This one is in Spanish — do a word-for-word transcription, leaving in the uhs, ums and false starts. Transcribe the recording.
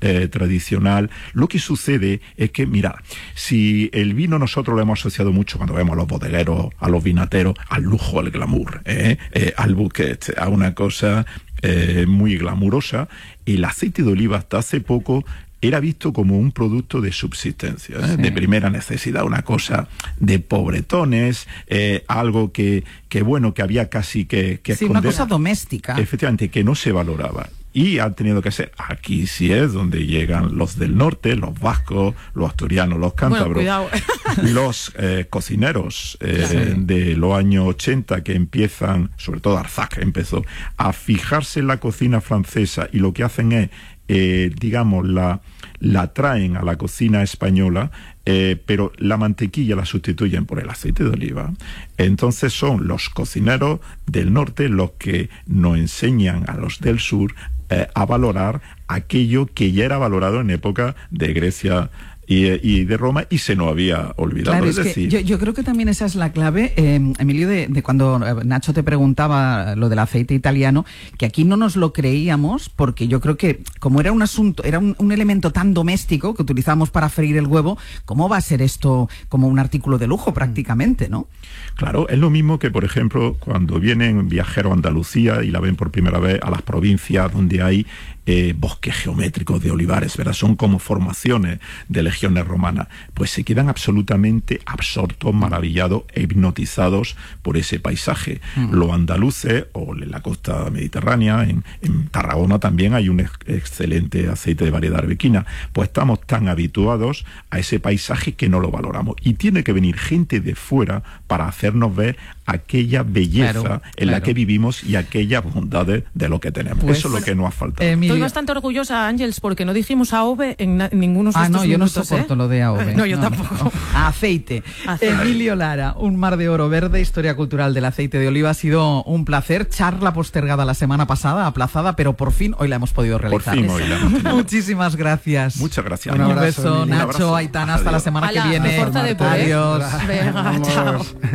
eh, tradicional. Lo que sucede es que, mira, si el vino nosotros lo hemos asociado mucho cuando vemos a los bodegueros, a los vinateros, al lujo, al glamour, ¿eh? Eh, al bouquet, a una cosa eh, muy glamurosa, el aceite de oliva hasta hace poco era visto como un producto de subsistencia, ¿eh? Sí. De primera necesidad, una cosa de pobretones, eh, algo que, que bueno, que había casi que, que sí, esconder. Una cosa doméstica. Efectivamente, que no se valoraba. Y han tenido que ser, aquí sí es donde llegan los del norte, los vascos, los asturianos, los cántabros, bueno, los eh, cocineros eh, sí. de los años ochenta que empiezan, sobre todo Arzac empezó, a fijarse en la cocina francesa y lo que hacen es, eh, digamos, la, la traen a la cocina española, eh, pero la mantequilla la sustituyen por el aceite de oliva. Entonces son los cocineros del norte los que nos enseñan a los del sur Eh, a valorar aquello que ya era valorado en época de Grecia y, y de Roma y se nos había olvidado. Claro, es es decir, que yo, yo creo que también esa es la clave, eh, Emilio, de, de cuando Nacho te preguntaba lo del aceite italiano, que aquí no nos lo creíamos porque yo creo que como era un asunto, era un, un elemento tan doméstico que utilizamos para freír el huevo, ¿cómo va a ser esto como un artículo de lujo prácticamente, no? Claro, es lo mismo que, por ejemplo, cuando vienen viajeros a Andalucía y la ven por primera vez a las provincias donde hay eh, bosques geométricos de olivares, ¿verdad? Son como formaciones de legiones romanas. Pues se quedan absolutamente absortos, maravillados e hipnotizados por ese paisaje. Mm. Los andaluces, o en la costa mediterránea, en, en Tarragona también hay un ex excelente aceite de variedad arbequina. Pues estamos tan habituados a ese paisaje que no lo valoramos. Y tiene que venir gente de fuera para hacernos ver aquella belleza claro, en claro. la que vivimos y aquellas bondades de lo que tenemos. Pues, eso es lo que nos ha faltado. Emilio. Estoy bastante orgullosa, Ángels, porque no dijimos A O V en, en ninguno de ah, estos no, yo minutos, no soporto ¿eh? lo de A O V. No, yo no, tampoco. No, no. Aceite. Aceite. Emilio Lara, un mar de oro verde, historia cultural del aceite de oliva. Ha sido un placer. Charla postergada la semana pasada, aplazada, pero por fin hoy la hemos podido realizar. Por fin hoy la hemos tenido. Muchísimas gracias. Muchas gracias. Un, un beso, abrazo, Nacho, Aitana, hasta la semana Ala, que viene. Adiós. Venga, chao.